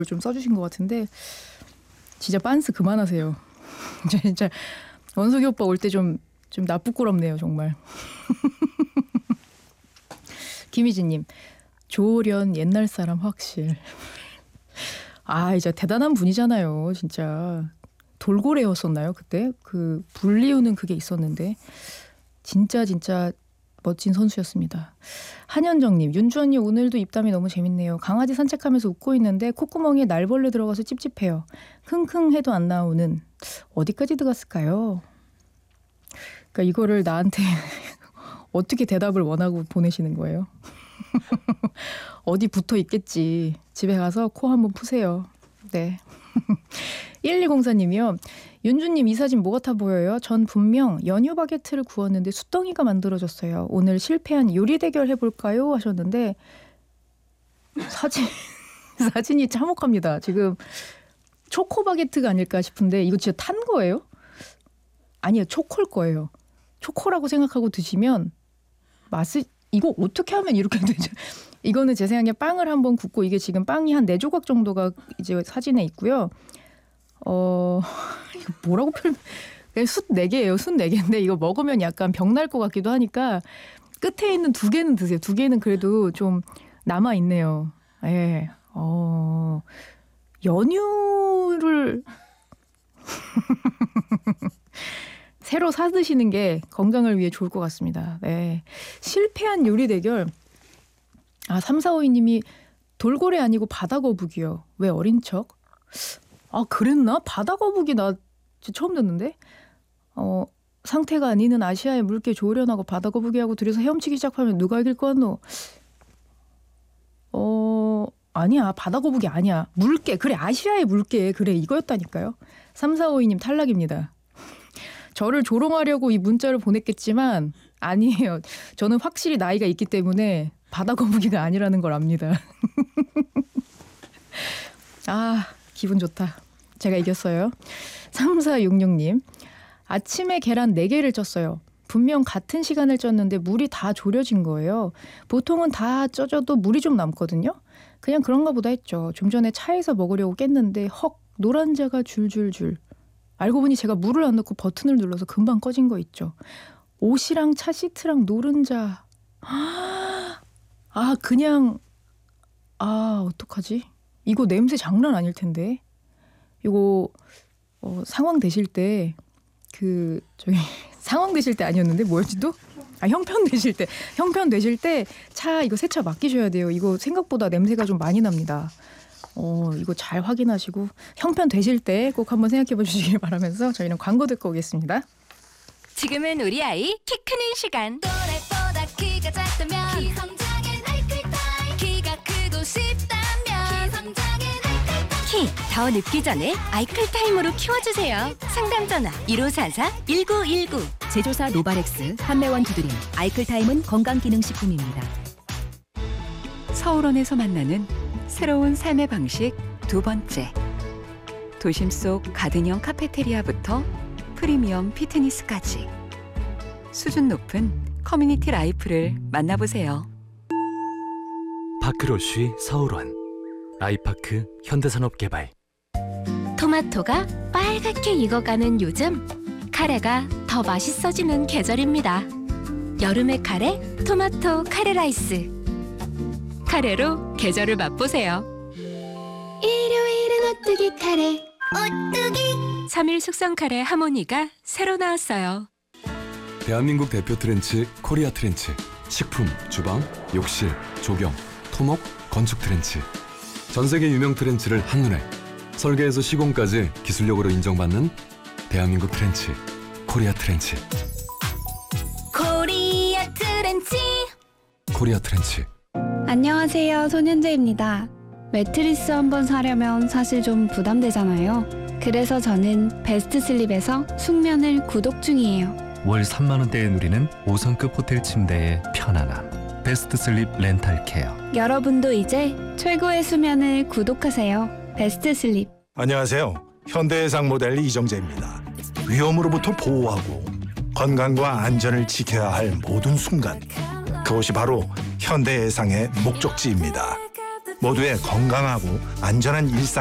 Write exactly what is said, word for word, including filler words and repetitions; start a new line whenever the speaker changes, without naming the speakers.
좀 써주신 것 같은데 진짜 빤스 그만하세요. 진짜 원석이 오빠 올 때 좀 좀 나쁘꾸럽네요 정말. 김희진님, 조련 옛날 사람 확실. 아 이제 대단한 분이잖아요 진짜. 돌고래였었나요 그때? 그 불리우는 그게 있었는데 진짜 진짜 멋진 선수였습니다. 한현정님, 윤주 언니 오늘도 입담이 너무 재밌네요. 강아지 산책하면서 웃고 있는데 콧구멍에 날벌레 들어가서 찝찝해요. 킁킁 해도 안 나오는. 어디까지 들어갔을까요? 그러니까 이거를 나한테 어떻게 대답을 원하고 보내시는 거예요? 어디 붙어 있겠지. 집에 가서 코 한번 푸세요. 네. 일이공사님이요. 윤주님 이 사진 뭐 같아 보여요? 전 분명 연유 바게트를 구웠는데 숫덩이가 만들어졌어요. 오늘 실패한 요리 대결 해볼까요? 하셨는데 사진 사진이 참혹합니다. 지금 초코 바게트가 아닐까 싶은데 이거 진짜 탄 거예요? 아니요, 초코일 거예요. 초코라고 생각하고 드시면 맛을 이거 어떻게 하면 이렇게 되죠? 이거는 제 생각에 빵을 한번 굽고 이게 지금 빵이 한 네 조각 정도가 이제 사진에 있고요. 어 이거 뭐라고 표현? 숯 네 개예요. 숯 네 개인데 이거 먹으면 약간 병 날 것 같기도 하니까 끝에 있는 두 개는 드세요. 두 개는 그래도 좀 남아 있네요. 예. 어 연유를 새로 사 드시는 게 건강을 위해 좋을 것 같습니다. 네. 실패한 요리 대결. 아, 삼사오이님이 돌고래 아니고 바다거북이요. 왜 어린 척? 아, 그랬나? 바다거북이 나 처음 듣는데? 어, 상태가 아니는 아시아의 물개 조련하고 바다거북이하고 둘이서 헤엄치기 시작하면 누가 이길 거 같노? 어, 아니야. 바다거북이 아니야. 물개. 그래, 아시아의 물개. 그래, 이거였다니까요. 삼사오이님 탈락입니다. 저를 조롱하려고 이 문자를 보냈겠지만 아니에요. 저는 확실히 나이가 있기 때문에 바다거북이가 아니라는 걸 압니다. 아, 기분 좋다. 제가 이겼어요. 삼사육육님, 아침에 계란 네 개를 쪘어요. 분명 같은 시간을 쪘는데 물이 다 졸여진 거예요. 보통은 다 쪄져도 물이 좀 남거든요. 그냥 그런가 보다 했죠. 좀 전에 차에서 먹으려고 깼는데 헉, 노란자가 줄줄줄. 알고 보니 제가 물을 안 넣고 버튼을 눌러서 금방 꺼진 거 있죠. 옷이랑 차 시트랑 노른자. 아, 그냥 아, 어떡하지? 이거 냄새 장난 아닐 텐데. 이거 어, 상황 되실 때 그 저기 상황 되실 때 아니었는데 뭐였지 또? 아, 형편 되실 때. 형편 되실 때 차 이거 세차 맡기셔야 돼요. 이거 생각보다 냄새가 좀 많이 납니다. 어, 이거 잘 확인하시고 형편 되실 때 꼭 한번 생각해 보시길 바라면서 저희는 광고 듣고 오겠습니다.
지금은 우리 아이 키 크는 시간.
또래보다 키가 작다면 키 성장엔 아이클타임. 키가 크고 싶다면 키 성장엔 아이클타임.
키 더 늙기 전에 아이클타임으로 키워주세요. 상담 전화 일오사사 일구일구.
제조사 노바렉스, 한매원 두드림, 아이클타임은 건강기능식품입니다.
서울원에서 만나는 새로운 삶의 방식 두 번째. 도심 속 가든형 카페테리아부터 프리미엄 피트니스까지 수준 높은 커뮤니티 라이프를 만나보세요.
파크로쉬 서울원, 아이파크 현대산업개발.
토마토가 빨갛게 익어가는 요즘, 카레가 더 맛있어지는 계절입니다. 여름의 카레, 토마토 카레 라이스. 카레로 계절을 맛보세요.
일요일은 오뚜기 카레. 오뚜기.
삼 일 숙성 카레 하모니가 새로 나왔어요.
대한민국 대표 트렌치 코리아 트렌치. 식품, 주방, 욕실, 조경, 토목, 건축 트렌치. 전 세계 유명 트렌치를 한눈에 설계에서 시공까지 기술력으로 인정받는 대한민국 트렌치 코리아 트렌치.
코리아 트렌치.
코리아 트렌치.
안녕하세요, 손현재입니다. 매트리스 한번 사려면 사실 좀 부담되잖아요. 그래서 저는 베스트 슬립에서 숙면을 구독 중이에요.
월 삼만 원대에 누리는 오 성급 호텔 침대의 편안함. 베스트 슬립 렌탈 케어.
여러분도 이제 최고의 수면을 구독하세요. 베스트 슬립.
안녕하세요. 현대해상 모델 이정재입니다. 위험으로부터 보호하고 건강과 안전을 지켜야 할 모든 순간, 그것이 바로 현대해상의 목적지입니다. 모두의 건강하고 안전한 일상